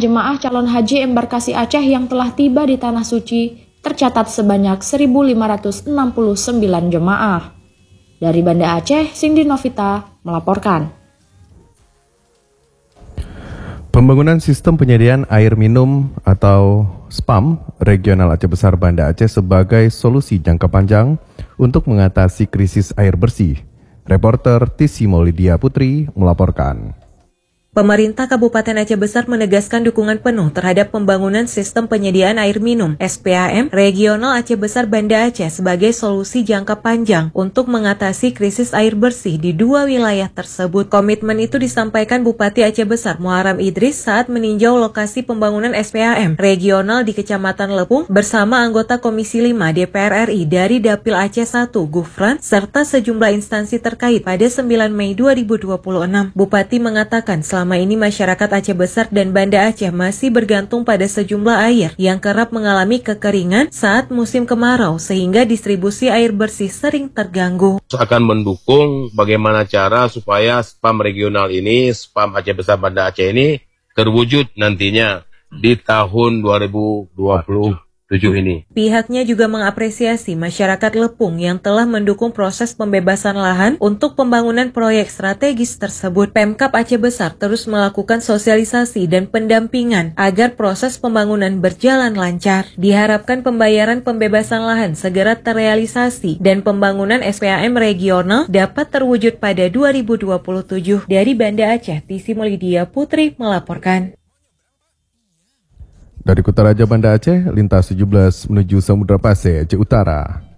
jemaah calon haji embarkasi Aceh yang telah tiba di Tanah Suci tercatat sebanyak 1.569 jemaah. Dari Banda Aceh, Cindy Novita melaporkan. Pembangunan sistem penyediaan air minum atau SPAM regional Aceh Besar Banda Aceh sebagai solusi jangka panjang untuk mengatasi krisis air bersih. Reporter Tissimo Lydia Putri melaporkan. Pemerintah Kabupaten Aceh Besar menegaskan dukungan penuh terhadap pembangunan sistem penyediaan air minum SPAM regional Aceh Besar Banda Aceh sebagai solusi jangka panjang untuk mengatasi krisis air bersih di dua wilayah tersebut. Komitmen itu disampaikan Bupati Aceh Besar Muharam Idris saat meninjau lokasi pembangunan SPAM regional di Kecamatan Lepung bersama anggota Komisi 5 DPR RI dari Dapil Aceh 1 Gufran serta sejumlah instansi terkait pada 9 Mei 2026. Bupati mengatakan selama ini masyarakat Aceh Besar dan Banda Aceh masih bergantung pada sejumlah air yang kerap mengalami kekeringan saat musim kemarau sehingga distribusi air bersih sering terganggu. Akan mendukung bagaimana cara supaya SPAM regional ini, SPAM Aceh Besar Banda Aceh ini terwujud nantinya di tahun 2027 ini. Pihaknya juga mengapresiasi masyarakat Lepung yang telah mendukung proses pembebasan lahan untuk pembangunan proyek strategis tersebut. Pemkab Aceh Besar terus melakukan sosialisasi dan pendampingan agar proses pembangunan berjalan lancar. Diharapkan pembayaran pembebasan lahan segera terrealisasi dan pembangunan SPAM regional dapat terwujud pada 2027. Dari Banda Aceh, Tissimo Lydia Putri melaporkan. Dari Kutaraja Banda Aceh, lintas 17 menuju Samudra Pasir, Aceh Utara.